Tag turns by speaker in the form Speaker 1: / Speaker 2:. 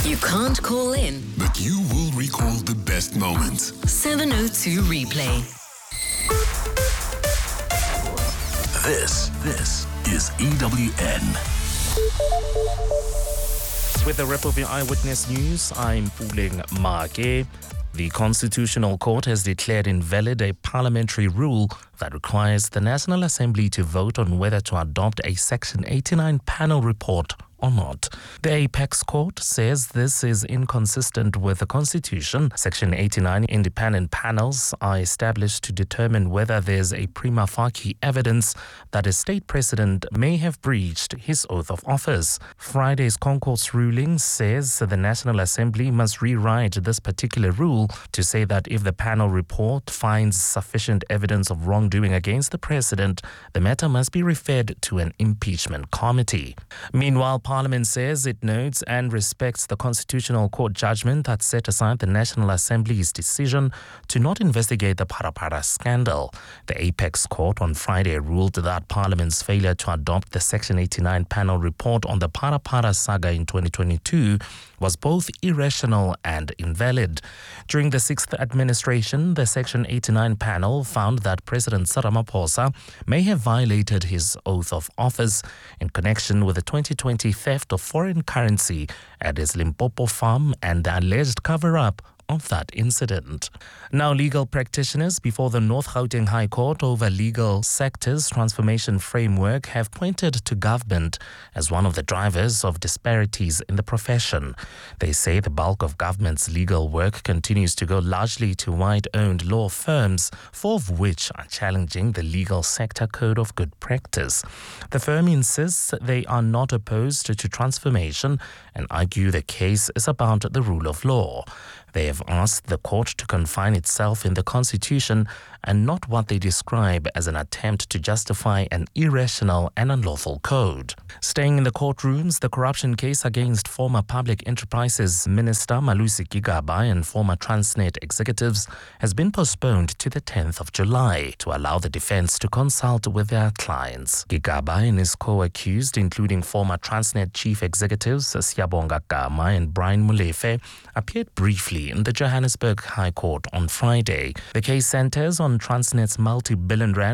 Speaker 1: You can't call in,
Speaker 2: but you will recall the best moments.
Speaker 1: 702 Replay.
Speaker 2: This is EWN.
Speaker 3: With the Rep of your Eyewitness News, I'm Puleng Make. The Constitutional Court has declared invalid a parliamentary rule that requires the National Assembly to vote on whether to adopt a Section 89 panel report or not. The Apex Court says this is inconsistent with the Constitution. Section 89 independent panels are established to determine whether there's a prima facie evidence that a state president may have breached his oath of office. Friday's Concourse ruling says the National Assembly must rewrite this particular rule to say that if the panel report finds sufficient evidence of wrongdoing against the president, the matter must be referred to an impeachment committee. Meanwhile, Parliament says it notes and respects the Constitutional Court judgment that set aside the National Assembly's decision to not investigate the Phala-Phala scandal. The Apex Court on Friday ruled that Parliament's failure to adopt the Section 89 panel report on the Phala-Phala saga in 2022 was both irrational and invalid. During the 6th administration, the Section 89 panel found that President Cyril Ramaphosa may have violated his oath of office in connection with the 2020 theft of foreign currency at his Limpopo farm and the alleged cover-up of that incident. Now, legal practitioners before the North Gauteng High Court over legal sector's transformation framework have pointed to government as one of the drivers of disparities in the profession. They say the bulk of government's legal work continues to go largely to white-owned law firms, 4 of which are challenging the legal sector code of good practice. The firm insists they are not opposed to transformation and argue the case is about the rule of law. They have asked the court to confine itself in the Constitution and not what they describe as an attempt to justify an irrational and unlawful code. Staying in the courtrooms, the corruption case against former Public Enterprises Minister Malusi Gigaba and former Transnet executives has been postponed to the 10th of July to allow the defense to consult with their clients. Gigaba and his co-accused, including former Transnet chief executives Siyabonga Gama and Brian Molefe, appeared briefly in the Johannesburg High Court on Friday. The case centers on Transnet's multi-billion rand